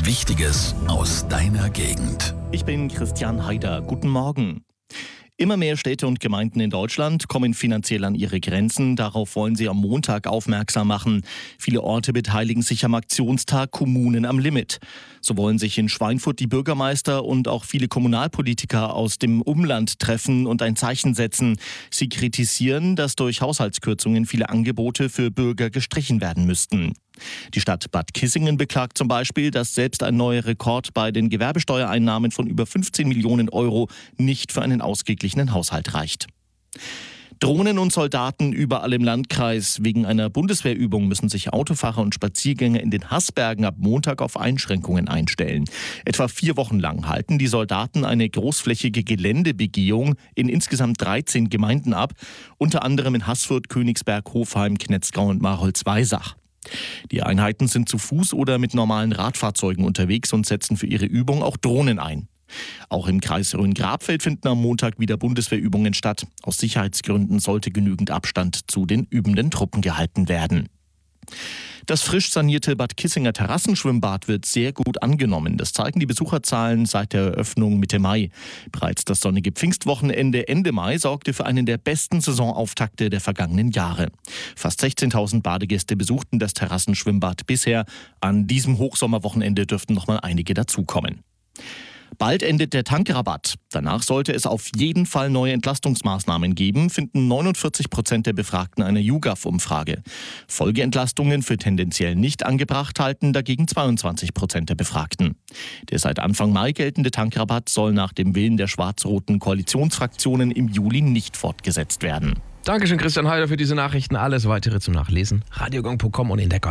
Wichtiges aus deiner Gegend. Ich bin Christian Haider. Guten Morgen. Immer mehr Städte und Gemeinden in Deutschland kommen finanziell an ihre Grenzen. Darauf wollen sie am Montag aufmerksam machen. Viele Orte beteiligen sich am Aktionstag Kommunen am Limit. So wollen sich in Schweinfurt die Bürgermeister und auch viele Kommunalpolitiker aus dem Umland treffen und ein Zeichen setzen. Sie kritisieren, dass durch Haushaltskürzungen viele Angebote für Bürger gestrichen werden müssten. Die Stadt Bad Kissingen beklagt zum Beispiel, dass selbst ein neuer Rekord bei den Gewerbesteuereinnahmen von über 15 Millionen Euro nicht für einen ausgeglichenen Haushalt reicht. Drohnen und Soldaten überall im Landkreis. Wegen einer Bundeswehrübung müssen sich Autofahrer und Spaziergänger in den Haßbergen ab Montag auf Einschränkungen einstellen. Etwa 4 Wochen lang halten die Soldaten eine großflächige Geländebegehung in insgesamt 13 Gemeinden ab, unter anderem in Haßfurt, Königsberg, Hofheim, Knetzgau und Marholz-Weisach. Die Einheiten sind zu Fuß oder mit normalen Radfahrzeugen unterwegs und setzen für ihre Übung auch Drohnen ein. Auch im Kreis Rhön-Grabfeld finden am Montag wieder Bundeswehrübungen statt. Aus Sicherheitsgründen sollte genügend Abstand zu den übenden Truppen gehalten werden. Das frisch sanierte Bad Kissinger Terrassenschwimmbad wird sehr gut angenommen. Das zeigen die Besucherzahlen seit der Eröffnung Mitte Mai. Bereits das sonnige Pfingstwochenende Ende Mai sorgte für einen der besten Saisonauftakte der vergangenen Jahre. Fast 16.000 Badegäste besuchten das Terrassenschwimmbad bisher. An diesem Hochsommerwochenende dürften noch mal einige dazukommen. Bald endet der Tankrabatt. Danach sollte es auf jeden Fall neue Entlastungsmaßnahmen geben, finden 49% der Befragten einer YouGov-Umfrage. Folgeentlastungen für tendenziell nicht angebracht halten dagegen 22% der Befragten. Der seit Anfang Mai geltende Tankrabatt soll nach dem Willen der schwarz-roten Koalitionsfraktionen im Juli nicht fortgesetzt werden. Dankeschön, Christian Haider, für diese Nachrichten. Alles Weitere zum Nachlesen. radiogong.com und in der